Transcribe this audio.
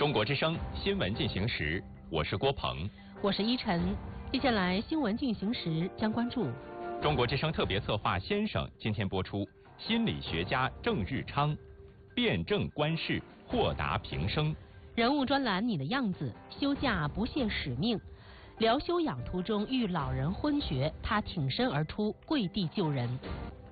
中国之声新闻进行时，我是郭鹏， 我是依晨。接下来新闻进行时将关注中国之声特别策划先生今天播出心理学家郑日昌，辩证观世，豁达平生。 人物专栏你的样子，休假不懈使命。聊休养途中遇老人昏厥，他挺身而出，跪地救人。